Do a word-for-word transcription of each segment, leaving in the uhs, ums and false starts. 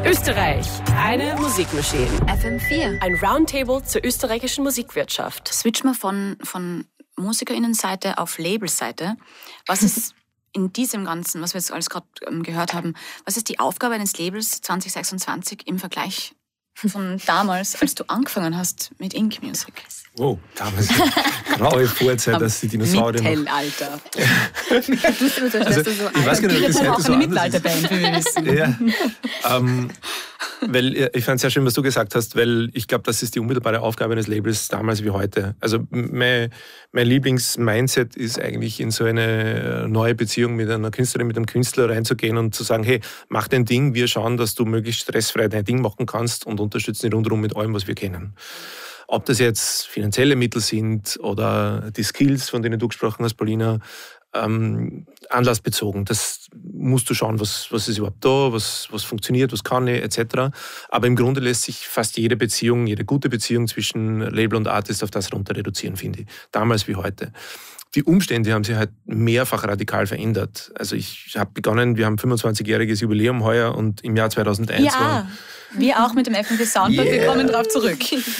Österreich, eine Musikmaschine. F M vier. Ein Roundtable zur österreichischen Musikwirtschaft. Switchen wir von, von MusikerInnenseite auf Labelseite. Was ist in diesem Ganzen, was wir jetzt alles gerade gehört haben, was ist die Aufgabe eines Labels zwanzig sechsundzwanzig im Vergleich von damals, als du angefangen hast mit Ink Music? Wow, damals graue Vorzeit, dass die Dinosaurier noch... Mittelalter. Also, ich weiß gar nicht, ob das heute so anders ist. Wie wir wissen. Ja, ähm, weil ich fand es sehr schön, was du gesagt hast, weil ich glaube, das ist die unmittelbare Aufgabe eines Labels damals wie heute. Also mein, mein Lieblings-Mindset ist eigentlich, in so eine neue Beziehung mit einer Künstlerin, mit einem Künstler reinzugehen und zu sagen, hey, mach dein Ding, wir schauen, dass du möglichst stressfrei dein Ding machen kannst und unterstützen dich rundherum mit allem, was wir kennen. Ob das jetzt finanzielle Mittel sind oder die Skills, von denen du gesprochen hast, Paulina, ähm, anlassbezogen. Das musst du schauen, was, was ist überhaupt da, was, was funktioniert, was kann ich, et cetera. Aber im Grunde lässt sich fast jede Beziehung, jede gute Beziehung zwischen Label und Artist auf das runter reduzieren, finde ich. Damals wie heute. Die Umstände haben sich halt mehrfach radikal verändert. Also ich habe begonnen, wir haben fünfundzwanzigjähriges Jubiläum heuer und im Jahr zweitausendeins ja, war... wir auch mit dem F M V Soundboard, yeah. Wir kommen drauf zurück.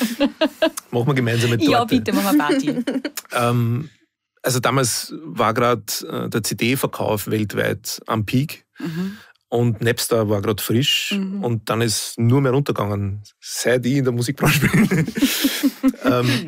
Machen wir gemeinsam mit Torte. Ja, bitte, machen wir Party. ähm, also damals war gerade äh, der C D-Verkauf weltweit am Peak. Mhm. Und Napster war gerade frisch mhm. und dann ist nur mehr runtergegangen, seit ich in der Musikbranche bin. ähm,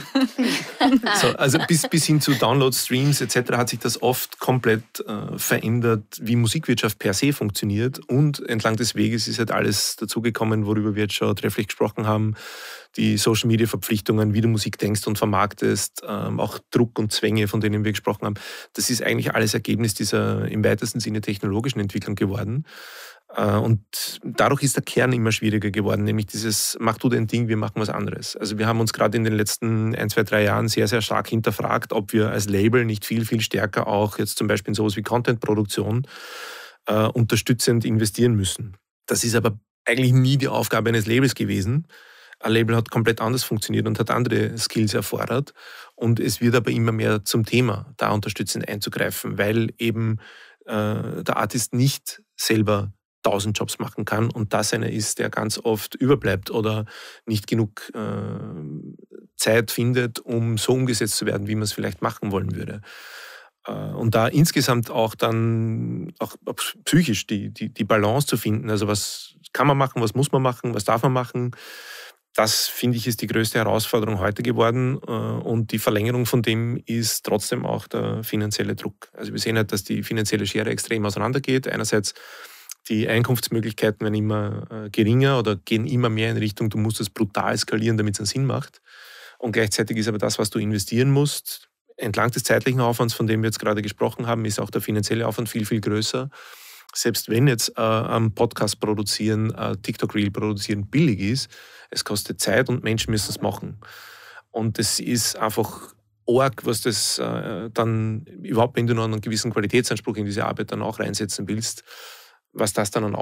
so, also bis, bis hin zu Downloads, Streams et cetera hat sich das oft komplett äh, verändert, wie Musikwirtschaft per se funktioniert. Und entlang des Weges ist halt alles dazugekommen, worüber wir jetzt schon trefflich gesprochen haben. Die Social-Media-Verpflichtungen, wie du Musik denkst und vermarktest, ähm, auch Druck und Zwänge, von denen wir gesprochen haben. Das ist eigentlich alles Ergebnis dieser im weitesten Sinne technologischen Entwicklung geworden. Äh, und dadurch ist der Kern immer schwieriger geworden, nämlich dieses, mach du dein Ding, wir machen was anderes. Also wir haben uns gerade in den letzten ein, zwei, drei Jahren sehr, sehr stark hinterfragt, ob wir als Label nicht viel, viel stärker auch jetzt zum Beispiel in sowas wie Content-Produktion äh, unterstützend investieren müssen. Das ist aber eigentlich nie die Aufgabe eines Labels gewesen. Ein Label hat komplett anders funktioniert und hat andere Skills erfordert. Und es wird aber immer mehr zum Thema, da unterstützend einzugreifen, weil eben äh, der Artist nicht selber tausend Jobs machen kann und das einer ist, der ganz oft überbleibt oder nicht genug äh, Zeit findet, um so umgesetzt zu werden, wie man es vielleicht machen wollen würde. Äh, und da insgesamt auch dann auch psychisch die, die, die Balance zu finden, also was kann man machen, was muss man machen, was darf man machen, das, finde ich, ist die größte Herausforderung heute geworden und die Verlängerung von dem ist trotzdem auch der finanzielle Druck. Also wir sehen halt, dass die finanzielle Schere extrem auseinandergeht. Einerseits die Einkunftsmöglichkeiten werden immer geringer oder gehen immer mehr in Richtung, du musst es brutal skalieren, damit es einen Sinn macht. Und gleichzeitig ist aber das, was du investieren musst, entlang des zeitlichen Aufwands, von dem wir jetzt gerade gesprochen haben, ist auch der finanzielle Aufwand viel, viel größer. Selbst wenn jetzt äh, am Podcast produzieren, äh, TikTok-Reel produzieren billig ist, es kostet Zeit und Menschen müssen es machen. Und es ist einfach arg, was das äh, dann überhaupt, wenn du noch einen gewissen Qualitätsanspruch in diese Arbeit dann auch reinsetzen willst, was das dann an